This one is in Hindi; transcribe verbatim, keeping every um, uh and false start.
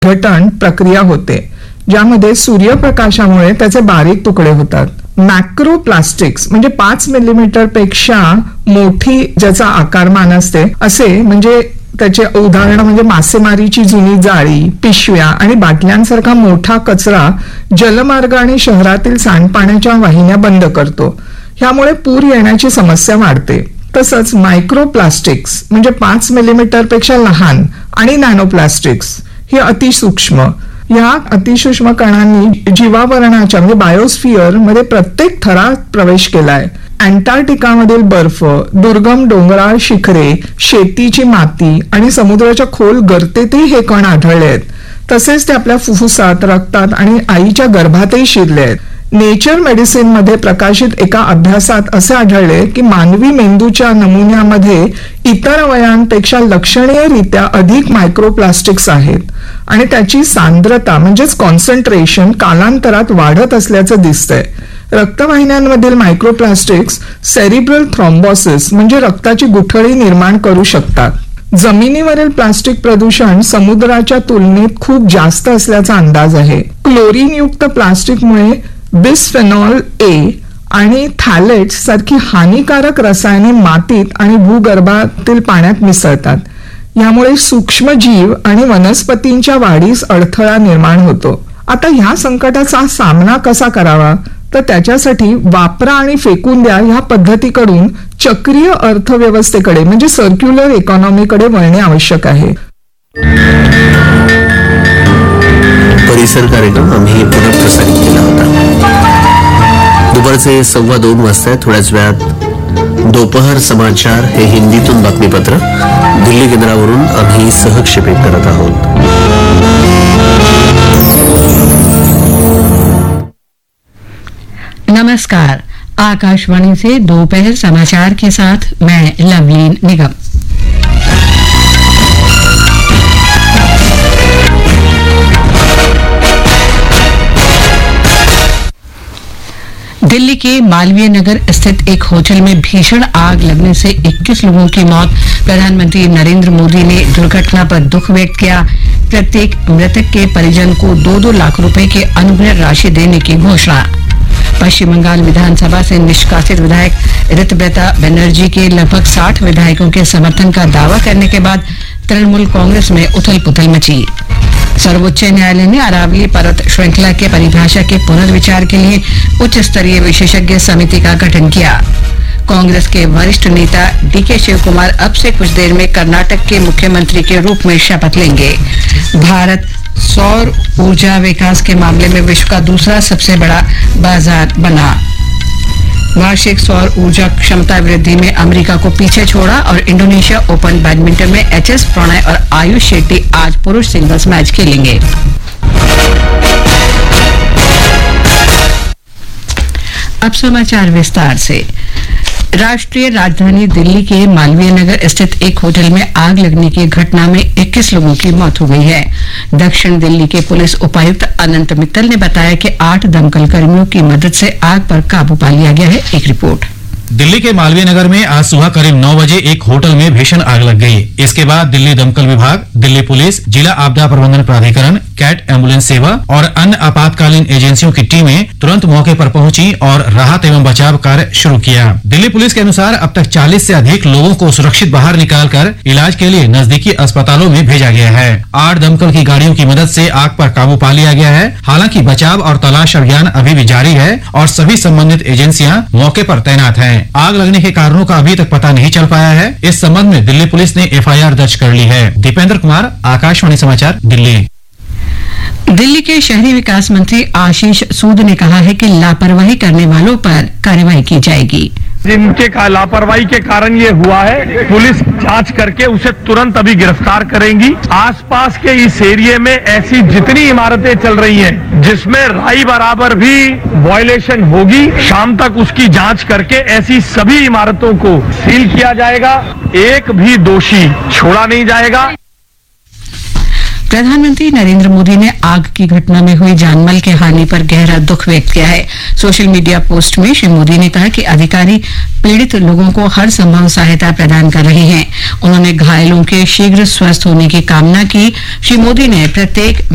विघटन प्रक्रिया होते, ज्यामध्ये सूर्यप्रकाशामुळे त्याचे बारीक तुकडे होतात. मॅक्रो प्लास्टिक्स म्हणजे पाच मिलीमीटर पेक्षा मोठी ज्याचा आकारमान असते असे म्हणजे त्याचे उदाहरण म्हणजे मासेमारीची जुनी जाळी, पिशव्या आणि बाटल्यांसारखा मोठा कचरा जलमार्ग आणि शहरातील सांडपाण्याच्या वाहिन्या बंद करतो. ह्यामुळे पूर येण्याची समस्या वाढते. तसंच मायक्रोप्लास्टिक्स म्हणजे पाच मिलीमीटर पेक्षा लहान आणि नॅनोप्लास्टिक्स ही अतिसूक्ष्म, या अतिसूक्ष्म कणांनी जीवावरणाच्या म्हणजे बायोस्फिअर मध्ये प्रत्येक थरात प्रवेश केलाय. अँटार्क्टिकामधील बर्फ, दुर्गम डोंगराळ शिखरे, शेतीची माती आणि समुद्राच्या खोल गर्तेतही हे कण आढळले आहेत. तसेच ते आपल्या फुफ्फुसात, रक्तात आणि आईच्या गर्भातही शिरले आहेत. नेचर मेडिसिन मध्ये प्रकाशित एका अभ्यासात असे आढळले की मानवी मेंदूच्या नमुन्यामध्ये इतर अवयवांपेक्षा लक्षणीयरित्या अधिक मायक्रोप्लास्टिक्स आहेत आणि त्याची सांद्रता म्हणजेच कॉन्सन्ट्रेशन कालांतरात वाढत असल्याचं दिसतंय. रक्तवाहिन्यांमधील मायक्रोप्लास्टिक्स सेरिब्रल थ्रॉम्बोसिस म्हणजे रक्ताची गुठळी निर्माण करू शकतात. जमिनीवरील प्लास्टिक प्रदूषण समुद्राच्या तुलनेत खूप जास्त असल्याचा अंदाज आहे. क्लोरीनयुक्त प्लास्टिकमुळे बिस्फेनॉल ए आणि थॅलेट्स सारखी हानिकारक रसायने मातीत आणि भूगर्भातील पाण्यात मिसळतात. यामुळे सूक्ष्मजीव आणि वनस्पतींच्या वाढीस अडथळा निर्माण होतो. आता ह्या संकटाचा सामना कसा करावा, तर त्याच्यासाठी वापरा आणि फेकून द्या ह्या पद्धतीकडून चक्रीय अर्थव्यवस्थेकडे म्हणजे सर्क्युलर इकॉनॉमीकडे वळणे आवश्यक आहे. परिसर कार्यक्रम आम्ही पुनर्प्रसारित केला होता. दुपारचे सव्वा दोन वाजता थोड्याच वेळात दोपहर समाचार हे हिंदीतून बातमीपत्र दिल्ली केंद्रावरून आम्ही सहक्षेपित करत आहोत. नमस्कार, आकाशवाणी से दोपहर समाचार के साथ मैं लवलीन निगम। दिल्ली के मालवीय नगर स्थित एक होटल में भीषण आग लगने से इक्कीस लोगों की मौत। प्रधानमंत्री नरेंद्र मोदी ने दुर्घटना पर दुख व्यक्त किया। प्रत्येक मृतक के परिजन को दो दो लाख रुपए की अनुग्रह राशि देने की घोषणा। पश्चिम बंगाल विधानसभा से निष्कासित विधायक ऋतुव्रता बनर्जी के लगभग साठ विधायकों के समर्थन का दावा करने के बाद तृणमूल कांग्रेस में उथल पुथल मची। सर्वोच्च न्यायालय ने अरावली पर्वत श्रृंखला के परिभाषा के पुनर्विचार के लिए उच्च स्तरीय विशेषज्ञ समिति का गठन किया। कांग्रेस के वरिष्ठ नेता डी के शिव कुमार अब से कुछ देर में कर्नाटक के मुख्यमंत्री के रूप में शपथ लेंगे। भारत सौर ऊर्जा विकास के मामले में विश्व का दूसरा सबसे बड़ा बाजार बना। वार्षिक सौर ऊर्जा क्षमता वृद्धि में अमेरिका को पीछे छोड़ा और इंडोनेशिया ओपन बैडमिंटन में एच एस प्रणय और आयुष शेट्टी आज पुरुष सिंगल्स मैच खेलेंगे। अब समाचार विस्तार से। राष्ट्रीय राजधानी दिल्ली के मालवीय नगर स्थित एक होटल में आग लगने की घटना में इक्कीस लोगों की मौत हो गई है। दक्षिण दिल्ली के पुलिस उपायुक्त अनंत मित्तल ने बताया कि आठ दमकल कर्मियों की मदद से आग पर काबू पा लिया गया है। एक रिपोर्ट। दिल्ली के मालवीय नगर में आज सुबह करीब नौ बजे एक होटल में भीषण आग लग गई। इसके बाद दिल्ली दमकल विभाग, दिल्ली पुलिस, जिला आपदा प्रबंधन प्राधिकरण, कैट एम्बुलेंस सेवा और अन्य आपातकालीन एजेंसियों की टीमें तुरंत मौके पर पहुंची और राहत एवं बचाव कार्य शुरू किया। दिल्ली पुलिस के अनुसार अब तक चालीस से अधिक लोगों को सुरक्षित बाहर निकालकर इलाज के लिए नजदीकी अस्पतालों में भेजा गया है। आठ दमकल की गाड़ियों की मदद से आग पर काबू पा लिया गया है। हालांकि बचाव और तलाश अभियान अभी भी जारी है और सभी संबंधित एजेंसियां मौके पर तैनात हैं। आग लगने के कारणों का अभी तक पता नहीं चल पाया है। इस संबंध में दिल्ली पुलिस ने एफ आई आर दर्ज कर ली है। दीपेंद्र कुमार, आकाशवाणी समाचार, दिल्ली। दिल्ली के शहरी विकास मंत्री आशीष सूद ने कहा है कि लापरवाही करने वालों पर कार्रवाई की जाएगी। जिनके का लापरवाही के कारण ये हुआ है, पुलिस जांच करके उसे तुरंत अभी गिरफ्तार करेंगी। आसपास के इस एरिया में ऐसी जितनी इमारतें चल रही हैं, जिसमें राई बराबर भी वायलेशन होगी, शाम तक उसकी जांच करके ऐसी सभी इमारतों को सील किया जाएगा। एक भी दोषी छोड़ा नहीं जाएगा। प्रधानमंत्री नरेंद्र मोदी ने आग की घटना में हुई जानमाल की हानि पर गहरा दुख व्यक्त किया है। सोशल मीडिया पोस्ट में श्री मोदी ने कहा कि अधिकारी पीड़ित लोगों को हर संभव सहायता प्रदान कर रहे हैं। उन्होंने घायलों के शीघ्र स्वस्थ होने की कामना की। श्री मोदी ने प्रत्येक